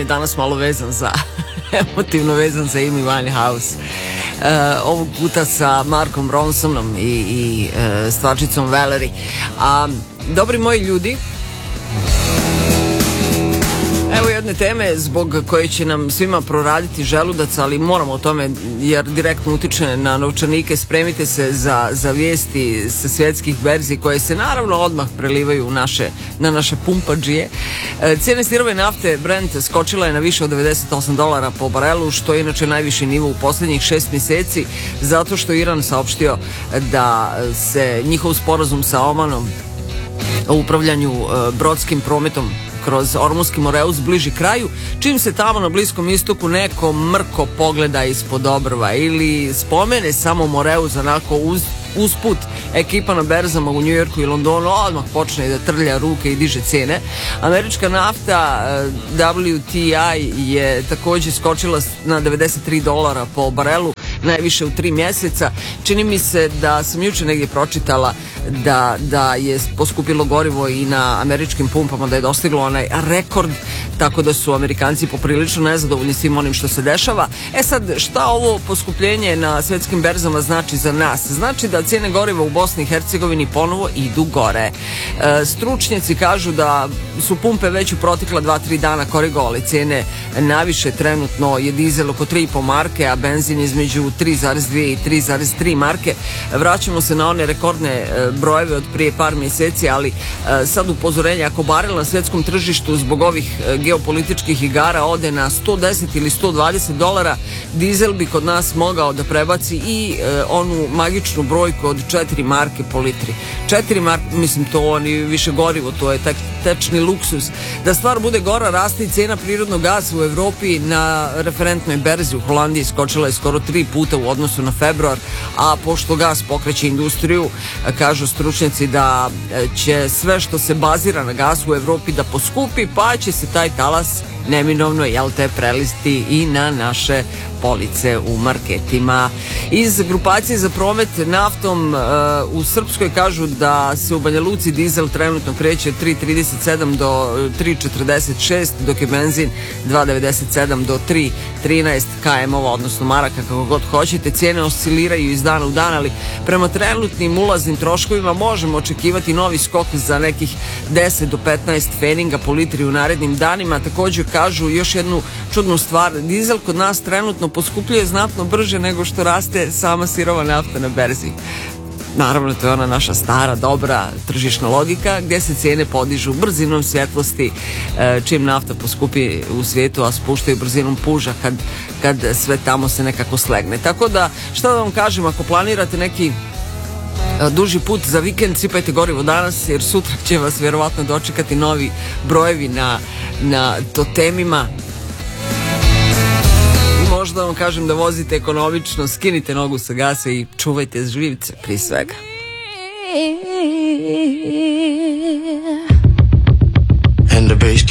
danas malo vezan za emotivno vezan za Amy Winehouse. Ovog puta sa Markom Ronsonom i stvarčicom Valerie. Dobri moji ljudi, evo jedne teme zbog koje će nam svima proraditi želudac, ali moramo o tome jer direktno utiče na novčanike. Spremite se za vijesti sa svjetskih berzi koje se naravno odmah prelivaju na naše pumpađije. Cijena sirove nafte Brent skočila je na više od $98 po barelu, što je inače najviši nivo u posljednjih 6 mjeseci, zato što Iran saopštio da se njihov sporazum sa Omanom o upravljanju brodskim prometom kroz Ormuski Moreus bliži kraju, čim se tamo na Bliskom istoku neko mrko pogleda ispod obrva ili spomene samo Moreus, onako usput ekipa na berzama u Njujorku i Londonu odmah počne da trlja ruke i diže cijene. Američka nafta WTI je također skočila na $93 po barelu, najviše u 3 mjeseca. Čini mi se da sam jučer negdje pročitala da je poskupilo gorivo i na američkim pumpama, da je dostiglo onaj rekord, tako da su Amerikanci poprilično nezadovoljni svim onim što se dešava. Sad, šta ovo poskupljenje na svjetskim berzama znači za nas? Znači da cijene goriva u Bosni i Hercegovini ponovo idu gore. Stručnjaci kažu da su pumpe već u protekla 2-3 dana korigovali cijene. Naviše trenutno je dizel oko 3,5 marke, a benzin između 3,2 i 3,3 marke. Vraćamo se na one rekordne brojeve od prije par mjeseci, ali sad upozorenje, ako barel na svjetskom tržištu zbog ovih geopolitičkih igara ode na $110 ili $120, dizel bi kod nas mogao da prebaci i onu magičnu brojku od 4 marke po litri. 4 marke, mislim, to oni više gorivo, to je tečni luksus. Da stvar bude gora, raste i cijena prirodnog gasa u Evropi. Na referentnoj berzi u Holandiji skočila je skoro 3 puta u odnosu na februar, a pošto gas pokreće industriju, kažu stručnjaci da će sve što se bazira na gasu u Evropi da poskupi, pa će se taj talas neminovno, preliti i na naše police u marketima. Iz grupacije za promet naftom u Srpskoj kažu da se u Banja Luci dizel trenutno kreće 3,37 do 3,46, dok je benzin 2,97 do 3,13 km-ova, odnosno maraka, kako god hoćete. Cijene osciliraju iz dana u dan, ali prema trenutnim ulaznim troškovima možemo očekivati novi skok za nekih 10 do 15 feninga po litri u narednim danima. Također kažu još jednu čudnu stvar, dizel kod nas trenutno poskupljuje znatno brže nego što raste sama sirova nafta na berzi. Naravno, to je ona naša stara, dobra tržišna logika gdje se cijene podižu brzinom svjetlosti čim nafta poskupi u svijetu, a spuštaju brzinom puža kad sve tamo se nekako slegne. Tako da, šta da vam kažem, ako planirate neki duži put za vikend, sipajte gorivo danas, jer sutra će vas vjerovatno dočekati novi brojevi na totemima. Možda vam kažem da vozite ekonomično, skinite nogu sa gasa i čuvajte živce prije svega.